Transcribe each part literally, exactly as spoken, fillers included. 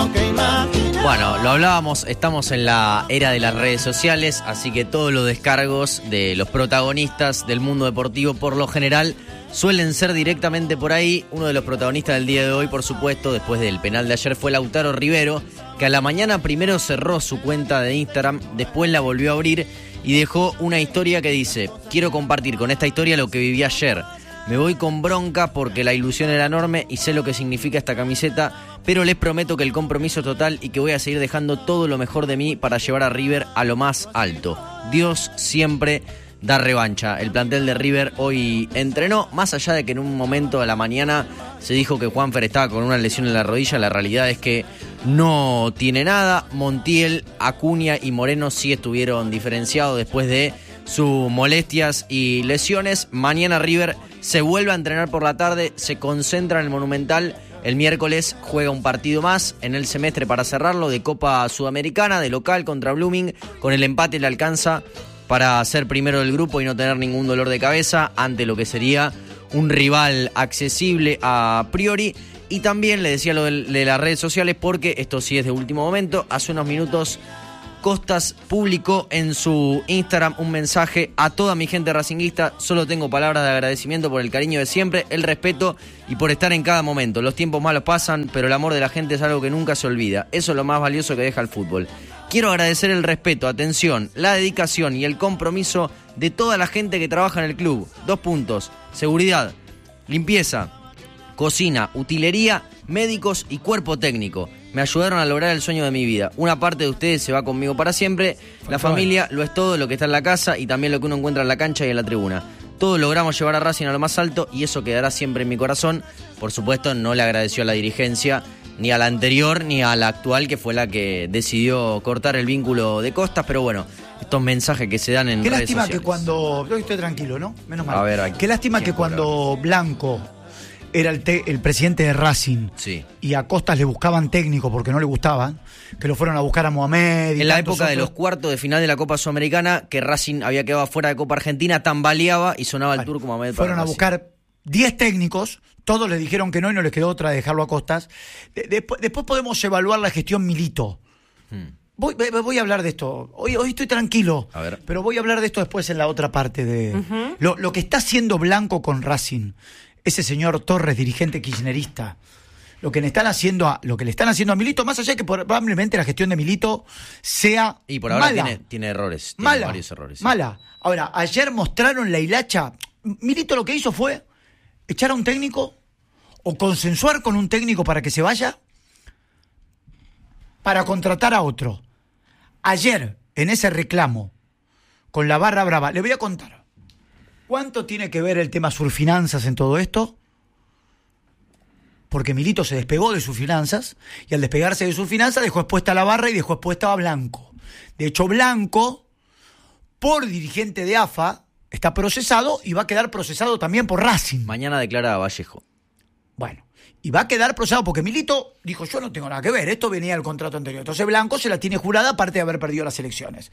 lo que imaginas. Bueno, lo hablábamos, estamos en la era de las redes sociales, así que todos los descargos de los protagonistas del mundo deportivo, por lo general, suelen ser directamente por ahí. Uno de los protagonistas del día de hoy, por supuesto, después del penal de ayer, fue Lautaro Rivero, que a la mañana primero cerró su cuenta de Instagram, después la volvió a abrir y dejó una historia que dice: quiero compartir con esta historia lo que viví ayer. Me voy con bronca porque la ilusión era enorme y sé lo que significa esta camiseta, pero les prometo que el compromiso es total y que voy a seguir dejando todo lo mejor de mí para llevar a River a lo más alto. Dios siempre da revancha. El plantel de River hoy entrenó, más allá de que en un momento de la mañana se dijo que Juanfer estaba con una lesión en la rodilla. La realidad es que no tiene nada. Montiel, Acuña y Moreno sí estuvieron diferenciados después de sus molestias y lesiones. Mañana River se vuelve a entrenar por la tarde, se concentra en el Monumental. El miércoles juega un partido más en el semestre para cerrarlo, de Copa Sudamericana, de local contra Blooming. Con el empate le alcanza para ser primero del grupo y no tener ningún dolor de cabeza ante lo que sería un rival accesible a priori. Y también le decía lo de, de las redes sociales, porque esto sí es de último momento. Hace unos minutos Costas publicó en su Instagram un mensaje a toda mi gente racinguista: solo tengo palabras de agradecimiento por el cariño de siempre, el respeto y por estar en cada momento. Los tiempos malos pasan, pero el amor de la gente es algo que nunca se olvida. Eso es lo más valioso que deja el fútbol. Quiero agradecer el respeto, atención, la dedicación y el compromiso de toda la gente que trabaja en el club. Dos puntos: seguridad, limpieza, cocina, utilería, médicos y cuerpo técnico. Me ayudaron a lograr el sueño de mi vida. Una parte de ustedes se va conmigo para siempre. La familia lo es todo, lo que está en la casa y también lo que uno encuentra en la cancha y en la tribuna. Todos logramos llevar a Racing a lo más alto y eso quedará siempre en mi corazón. Por supuesto, no le agradeció a la dirigencia, ni a la anterior ni a la actual, que fue la que decidió cortar el vínculo de Costas. Pero bueno, estos mensajes que se dan en Qué redes lástima sociales. que cuando... Yo estoy tranquilo, ¿no? Menos mal. A ver, aquí, Qué lástima que cuando Blanco era el, te, el presidente de Racing, sí, y a Costas le buscaban técnico porque no le gustaban, que lo fueron a buscar a Mohamed. Y en la tantos época de otros. los cuartos de final de la Copa Sudamericana, que Racing había quedado fuera de Copa Argentina, tambaleaba y sonaba el Bueno, turco Mohamed. fueron para a Racing. buscar diez técnicos, todos les dijeron que no y no les quedó otra de dejarlo a Costas. De, después, después podemos evaluar la gestión Milito. Hmm. Voy, voy a hablar de esto. Hoy, hoy estoy tranquilo, a ver. pero voy a hablar de esto después en la otra parte de Uh-huh. lo, lo que está haciendo Blanco con Racing. Ese señor Torres, dirigente kirchnerista, lo que le están haciendo a, lo que le están haciendo a Milito, más allá de que probablemente la gestión de Milito sea y por ahora mala, tiene, tiene errores, tiene mala, varios errores. Sí. Mala. Ahora, ayer mostraron la hilacha. Milito lo que hizo fue echar a un técnico o consensuar con un técnico para que se vaya para contratar a otro. Ayer, en ese reclamo con la barra brava, le voy a contar. ¿Cuánto tiene que ver el tema surfinanzas en todo esto? Porque Milito se despegó de sus finanzas y al despegarse de sus finanzas dejó expuesta a la barra y dejó expuesta a Blanco. De hecho, Blanco, por dirigente de A F A, está procesado y va a quedar procesado también por Racing. Mañana declara Vallejo. Bueno, y va a quedar procesado porque Milito dijo: yo no tengo nada que ver, esto venía del contrato anterior. Entonces Blanco se la tiene jurada, aparte de haber perdido las elecciones.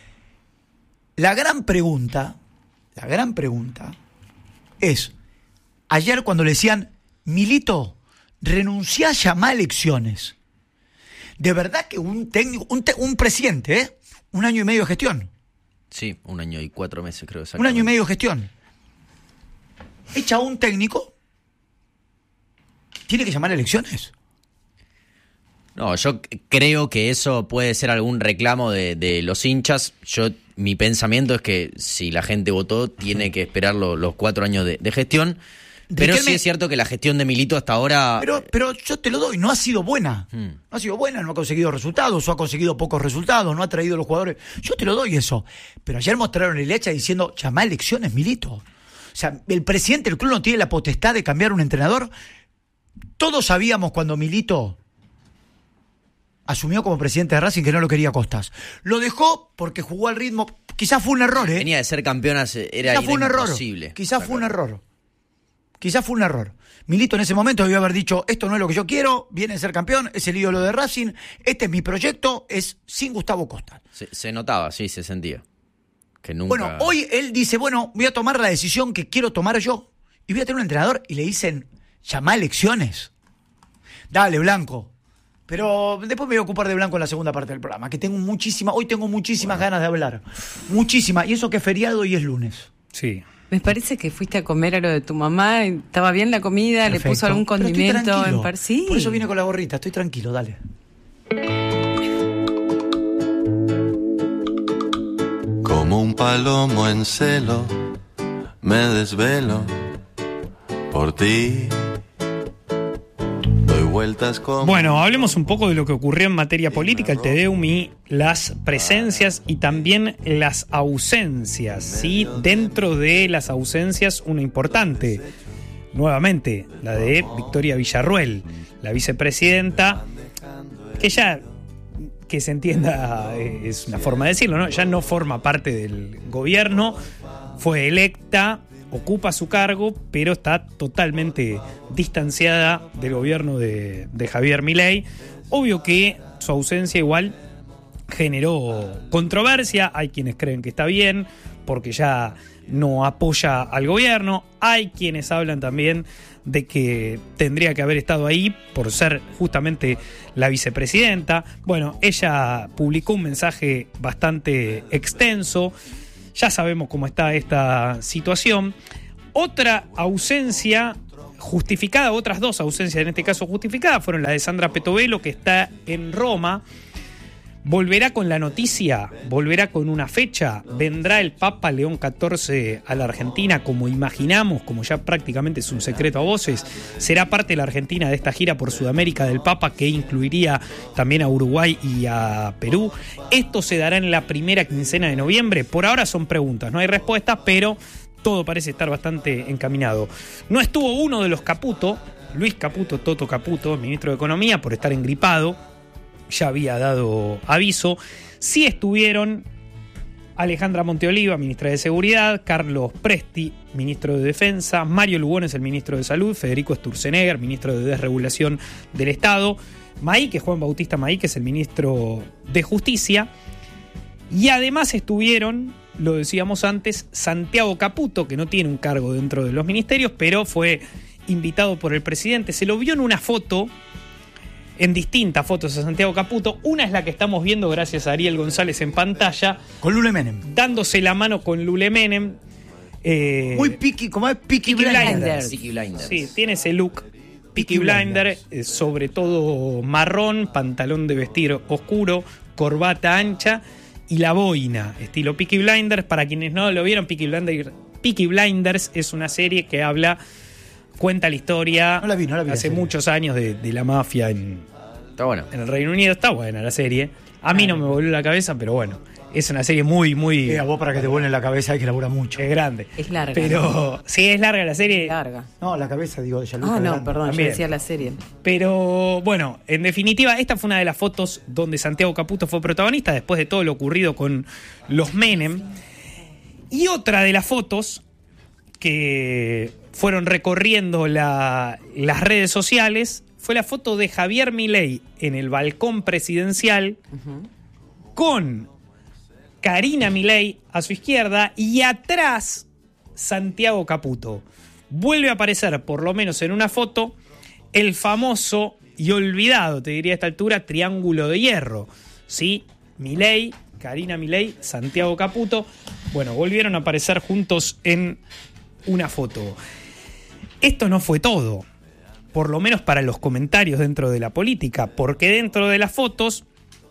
La gran pregunta... La gran pregunta es, ayer cuando le decían: Milito, renunciá, llamá a elecciones. De verdad que un técnico, un, te, un presidente, ¿eh? Un año y medio de gestión. Sí, un año y cuatro meses creo. Un año y medio de gestión. Echa a un técnico, ¿tiene que llamar a elecciones? No, yo creo que eso puede ser algún reclamo de, de los hinchas. Yo, mi pensamiento es que si la gente votó, tiene que esperar lo, los cuatro años de, de gestión. Pero Riquelme, sí es cierto que la gestión de Milito hasta ahora... Pero, pero yo te lo doy, no ha sido buena. Hmm. No ha sido buena, no ha conseguido resultados, o ha conseguido pocos resultados, no ha traído a los jugadores. Yo te lo doy eso. Pero ayer mostraron el hecha diciendo: llamá a elecciones, Milito. O sea, el presidente del club no tiene la potestad de cambiar un entrenador. Todos sabíamos cuando Milito asumió como presidente de Racing que no lo quería Costas. Lo dejó porque jugó al ritmo. Quizás fue un error, ¿eh? Venía de ser campeona, era, Quizás fue un error. imposible. Quizás fue un error. Quizás fue un error. Milito en ese momento debió haber dicho: esto no es lo que yo quiero, viene a ser campeón, es el ídolo de Racing, este es mi proyecto, es sin Gustavo Costas. Se, se notaba, sí, se sentía. Que nunca... Bueno, hoy él dice: bueno, voy a tomar la decisión que quiero tomar yo y voy a tener un entrenador, y le dicen: llamá a elecciones. Dale, Blanco, Pero después me voy a ocupar de Blanco en la segunda parte del programa, que tengo muchísimas, hoy tengo muchísimas bueno. ganas de hablar. Muchísimas. Y eso que es feriado y es lunes. Sí. Me parece que fuiste a comer a lo de tu mamá, estaba bien la comida, Perfecto. Le puso algún condimento. En par- sí. Por eso vine con la gorrita, estoy tranquilo, dale. Como un palomo en celo, me desvelo por ti. Bueno, hablemos un poco de lo que ocurrió en materia política, el Te Deum y las presencias y también las ausencias, ¿sí? Dentro de las ausencias, una importante, nuevamente, la de Victoria Villarruel, la vicepresidenta, que ya, que se entienda, es una forma de decirlo, ¿no? Ya no forma parte del gobierno, fue electa, ocupa su cargo, pero está totalmente distanciada del gobierno de, de Javier Milei. Obvio que su ausencia igual generó controversia. Hay quienes creen que está bien porque ya no apoya al gobierno. Hay quienes hablan también de que tendría que haber estado ahí por ser justamente la vicepresidenta. Bueno, ella publicó un mensaje bastante extenso. Ya sabemos cómo está esta situación. Otra ausencia justificada, otras dos ausencias en este caso justificadas, fueron las de Sandra Petovelo, que está en Roma. Volverá con la noticia, volverá con una fecha, vendrá el Papa León catorce a la Argentina, como imaginamos, como ya prácticamente es un secreto a voces. Será parte de la Argentina de esta gira por Sudamérica del Papa, que incluiría también a Uruguay y a Perú. Esto se dará en la primera quincena de noviembre. Por ahora son preguntas, no hay respuestas, pero todo parece estar bastante encaminado. No estuvo uno de los Caputo, Luis Caputo, Toto Caputo, ministro de Economía, por estar engripado. Ya había dado aviso. Sí estuvieron Alejandra Monteoliva, ministra de Seguridad, Carlos Presti, ministro de Defensa, Mario Lugones, el ministro de Salud, Federico Sturzenegger, ministro de Desregulación del Estado, Maíque, Juan Bautista Maíque, es el ministro de Justicia. Y además estuvieron, lo decíamos antes, Santiago Caputo, que no tiene un cargo dentro de los ministerios, pero fue invitado por el presidente. Se lo vio en una foto, en distintas fotos a Santiago Caputo. Una es la que estamos viendo gracias a Ariel González en pantalla. Con Lule Menem. Dándose la mano con Lule Menem. Eh, Muy piqui, como es Peaky Blinders. Peaky Blinders. Sí, tiene ese look Peaky Blinder, eh, sobre todo marrón, pantalón de vestir oscuro, corbata ancha y la boina, estilo Peaky Blinders. Para quienes no lo vieron, Peaky Blinders, Peaky Blinders es una serie que habla... Cuenta la historia no la vi, no la vi hace muchos años de, de la mafia en, Está bueno. en el Reino Unido. Está buena la serie. A mí no me volvió la cabeza, pero bueno. Es una serie muy, muy... Eh, a vos para que te vuelva la cabeza hay que laburar mucho. Es grande. Es larga. Pero ¿no? sí, es larga la serie. Es larga. No, la cabeza, digo, de Yaluca. Ah, no, grande. perdón, También. yo decía la serie. Pero bueno, en definitiva, esta fue una de las fotos donde Santiago Caputo fue protagonista después de todo lo ocurrido con los Menem. Y otra de las fotos que fueron recorriendo la, las redes sociales fue la foto de Javier Milei en el balcón presidencial, uh-huh, con Karina Milei a su izquierda y atrás Santiago Caputo. Vuelve a aparecer, por lo menos en una foto, el famoso y olvidado, te diría a esta altura, triángulo de hierro. ¿Sí? Milei, Karina Milei, Santiago Caputo. Bueno, volvieron a aparecer juntos en una foto. Esto no fue todo, por lo menos para los comentarios dentro de la política, porque dentro de las fotos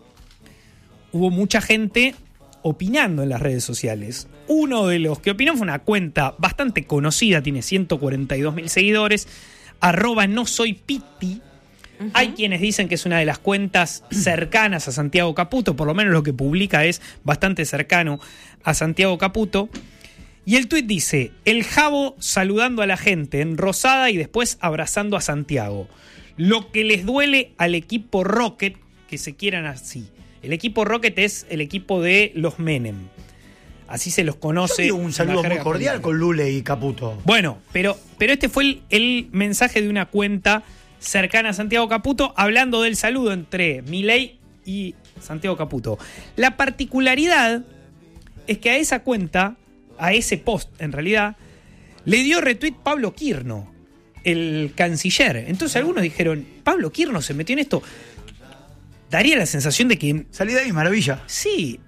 hubo mucha gente opinando en las redes sociales. Uno de los que opinó fue una cuenta bastante conocida, tiene ciento cuarenta y dos mil seguidores, arroba no soy Piti. Uh-huh. Hay quienes dicen que es una de las cuentas cercanas a Santiago Caputo, por lo menos lo que publica es bastante cercano a Santiago Caputo. Y el tuit dice: el Jabo saludando a la gente en Rosada y después abrazando a Santiago. Lo que les duele al equipo Rocket que se quieran así. El equipo Rocket es el equipo de los Menem. Así se los conoce. Yo digo un saludo muy cordial con Lule y Caputo. Bueno, pero, pero este fue el, el mensaje de una cuenta cercana a Santiago Caputo hablando del saludo entre Milei y Santiago Caputo. La particularidad es que a esa cuenta, a ese post en realidad, le dio retweet Pablo Quirno, el canciller. Entonces algunos dijeron, ¿Pablo Quirno se metió en esto? daría la sensación de que... Salí de ahí, maravilla. Sí.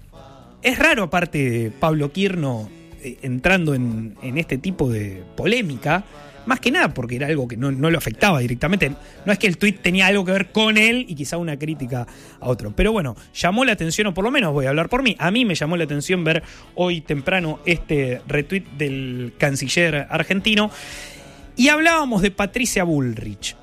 Es raro, aparte, Pablo Quirno eh, entrando en, en este tipo de polémica, más que nada porque era algo que no, no lo afectaba directamente. No es que el tuit tenía algo que ver con él y quizá una crítica a otro. Pero bueno, llamó la atención, o por lo menos voy a hablar por mí. A mí me llamó la atención ver hoy temprano este retweet del canciller argentino. Y hablábamos de Patricia Bullrich.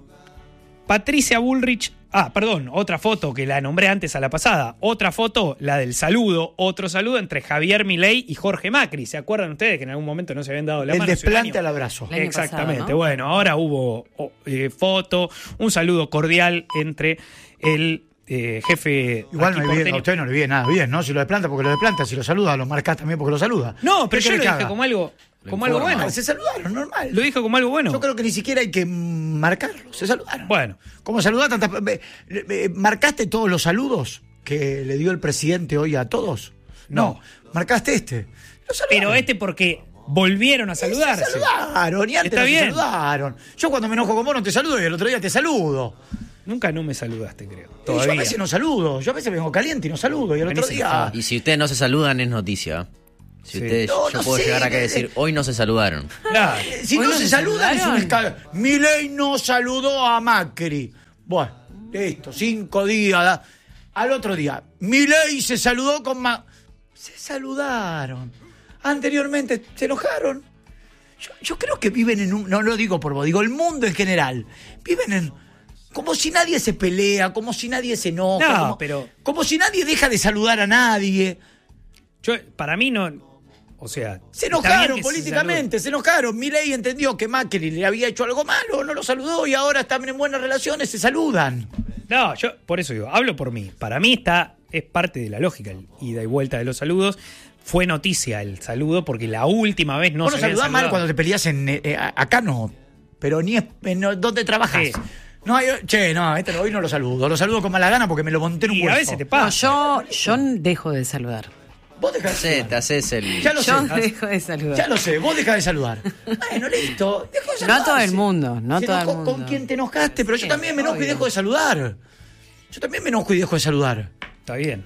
Patricia Bullrich... Ah, perdón, otra foto que la nombré antes a la pasada. Otra foto, la del saludo. Otro saludo entre Javier Milei y Jorge Macri. ¿Se acuerdan ustedes que en algún momento no se habían dado la el mano? El desplante al abrazo. Exactamente. Pasado, ¿no? Bueno, ahora hubo oh, eh, foto, un saludo cordial entre el eh, jefe... Igual no le viene, porteño. a usted no le viene nada bien, ¿no? Si lo desplanta porque lo desplanta, si lo saluda, lo marcás también porque lo saluda. No, pero ¿Qué yo lo querés que dije haga? como algo, como algo informa. bueno. Se saludaron, normal. Lo dijo como algo bueno. Yo creo que ni siquiera hay que marcarlo, se saludaron. Bueno. ¿Cómo saludar tantas... eh, eh, ¿Marcaste todos los saludos que le dio el presidente hoy a todos? No, No. marcaste este. Lo saludaron. Pero este porque volvieron a saludarse. Se saludaron, y antes Está no se bien. saludaron. Yo cuando me enojo con vos no te saludo y el otro día te saludo. Nunca no me saludaste, creo. Y Todavía. yo a veces no saludo, yo a veces vengo caliente y no saludo y el Venís otro día... enojado. Y si ustedes no se saludan, es noticia. Si Sí. ustedes, No, yo no puedo sé, llegar acá a eh, decir, hoy no se saludaron. Claro. Si ¿Hoy no no se se saludan es un saludaron? escándalo. Milei no saludó a Macri. Bueno, listo, cinco días. da- Al otro día, Milei se saludó con Macri. Se saludaron. Anteriormente se enojaron. Yo, yo creo que viven en un... No lo digo por vos, digo el mundo en general. Viven en... Como si nadie se pelea, como si nadie se enoja. No, como, pero- como si nadie deja de saludar a nadie. Yo, para mí no... O sea... Se está bien enojaron que se políticamente, se, enojaron. Milei entendió que Macri le había hecho algo malo, no lo saludó y ahora están en buenas relaciones, se saludan. No, yo por eso digo, hablo por mí. Para mí está, es parte de la lógica, el ida y vuelta de los saludos. Fue noticia el saludo porque la última vez no Vos se no habían saludás mal saludado. cuando te peleas en... eh, eh, acá no, pero ni es... en ¿dónde trabajas? Sí. No, yo- che, no, este no, hoy no lo saludo. Lo saludo con mala gana porque me lo monté en un Y hueso. a veces te No, pasa. yo, yo dejo de saludar. Vos dejás de Sí, saludar. te haces el... Ya lo Yo sé. dejo de saludar. Ya lo sé, vos dejás de saludar. Bueno, listo. Dejo de No a saludar. todo el mundo, no a Se todo el enojó mundo. con quien te enojaste, pero yo Sí, también me enojo y obvio. dejo de saludar. Yo también me enojo y dejo de saludar. Está bien.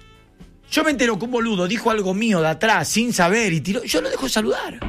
Yo me entero que un boludo dijo algo mío de atrás sin saber y tiró. Yo lo dejo de saludar.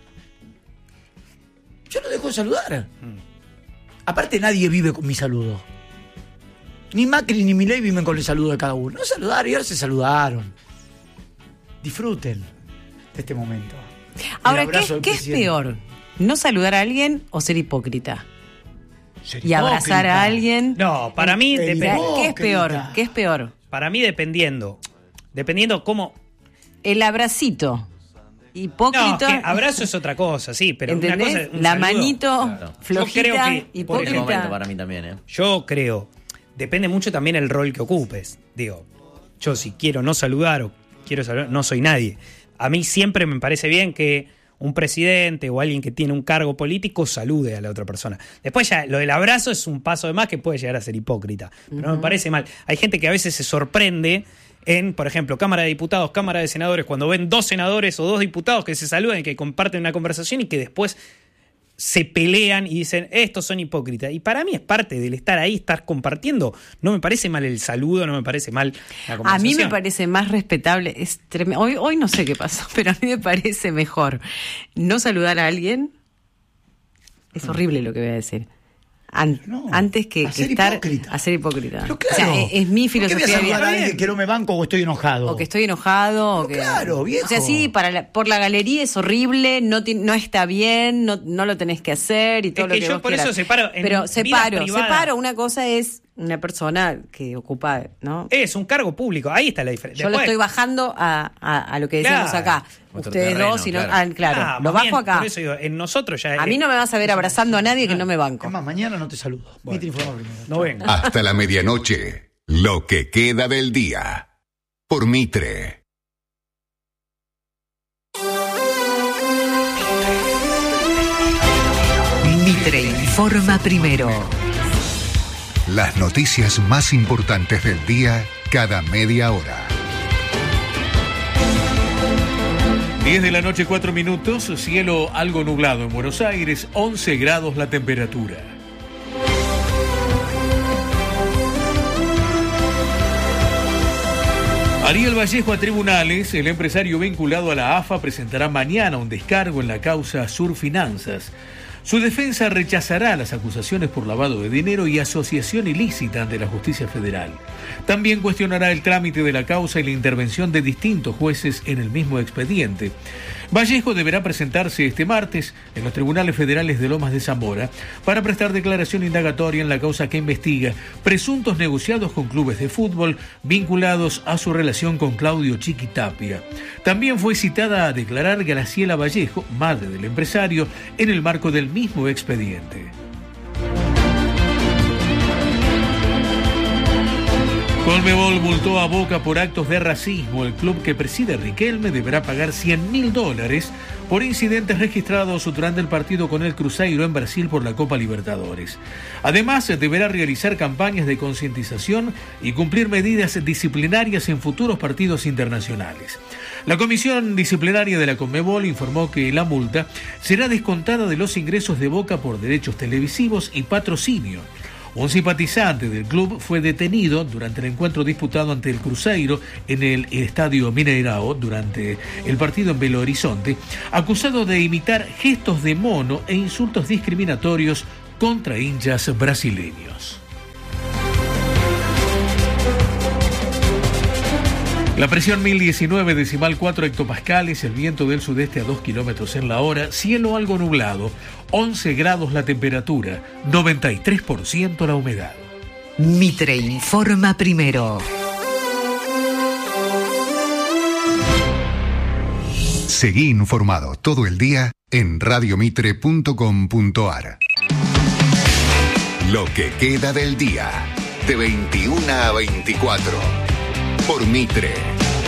Yo lo dejo de saludar. Aparte, nadie vive con mi saludo. Ni Macri ni Milei viven con el saludo de cada uno. No saludaron y ahora se saludaron. Disfruten de este momento. El Ahora, abrazo ¿qué, del qué es presidente. peor? ¿No saludar a alguien o ser hipócrita? Ser Y abrazar hipócrita. a alguien. No, para mí, El O sea, depende. ¿qué es peor? Hipócrita. ¿Qué es peor? Para mí dependiendo. Dependiendo cómo... El abracito. No, Hipócrita. que abrazo es otra cosa, sí, pero una ¿Entendés? cosa es un La saludo. manito Claro. flojita, Yo creo que, por Por el hipócrita. momento para mí también, ¿eh? Yo creo, depende mucho también el rol que ocupes. Digo, yo si quiero no saludar o quiero saludar, no soy nadie. A mí siempre me parece bien que un presidente o alguien que tiene un cargo político salude a la otra persona. Después ya lo del abrazo es un paso de más que puede llegar a ser hipócrita. Pero no me parece mal. Hay gente que a veces se sorprende en, por ejemplo, Cámara de Diputados, Cámara de Senadores, cuando ven dos senadores o dos diputados que se saludan y que comparten una conversación y que después se pelean y dicen, estos son hipócritas. Y para mí es parte del estar ahí, estar compartiendo. No me parece mal el saludo, no me parece mal la A conversación. mí me parece más respetable. Es trem- hoy, hoy no sé qué pasó, pero a mí me parece mejor no saludar a alguien. Es horrible lo que voy a decir. An- No, antes que, a que ser estar hipócrita. a ser hipócrita. Pero O claro. sea, es, es mi ¿Por qué voy a filosofía de saludar vida. a alguien que no me banco o estoy enojado? O que estoy enojado, o Pero que. claro, viejo. O sea, sí, para la- por la galería es horrible, no, ti- no está bien, no, no lo tenés que hacer y todo Es lo que que yo vos por quieras. eso separo en Pero vida separo, privada. separo. Una cosa es una persona que ocupa, ¿no? Es un cargo público, ahí está la diferencia. Yo lo Después- estoy bajando a, a, a lo que decimos Claro. acá. Otro Ustedes terreno, dos, y no, claro. ah, claro, Ah, lo más bajo bien, acá. Por eso digo, en nosotros ya. A mí no me vas a ver abrazando a nadie que no me banco. Es más, mañana no te saludo. Mitre informa primero. No venga. Hasta la medianoche, lo que queda del día. Por Mitre. Mitre informa primero. Las noticias más importantes del día cada media hora. diez de la noche, cuatro minutos, cielo algo nublado en Buenos Aires, once grados la temperatura. Ariel Vallejo a tribunales. El empresario vinculado a la A F A presentará mañana un descargo en la causa Surfinanzas. Su defensa rechazará las acusaciones por lavado de dinero y asociación ilícita ante la justicia federal. También cuestionará el trámite de la causa y la intervención de distintos jueces en el mismo expediente. Vallejo deberá presentarse este martes en los tribunales federales de Lomas de Zamora para prestar declaración indagatoria en la causa que investiga presuntos negociados con clubes de fútbol vinculados a su relación con Claudio Chiquitapia. También fue citada a declarar Graciela Vallejo, madre del empresario, en el marco del mismo expediente. Conmebol multó a Boca por actos de racismo. El club que preside Riquelme deberá pagar cien mil dólares por incidentes registrados durante el partido con el Cruzeiro en Brasil por la Copa Libertadores. Además, deberá realizar campañas de concientización y cumplir medidas disciplinarias en futuros partidos internacionales. La Comisión Disciplinaria de la Conmebol informó que la multa será descontada de los ingresos de Boca por derechos televisivos y patrocinio. Un simpatizante del club fue detenido durante el encuentro disputado ante el Cruzeiro en el Estadio Mineirao durante el partido en Belo Horizonte, acusado de imitar gestos de mono e insultos discriminatorios contra hinchas brasileños. La presión mil diecinueve decimal cuatro hectopascales, el viento del sudeste a dos kilómetros en la hora, cielo algo nublado, once grados la temperatura, noventa y tres por ciento la humedad. Mitre informa primero. Seguí informado todo el día en radio mitre punto com punto ar. Lo que queda del día, de veintiuna a veinticuatro. Por Mitre.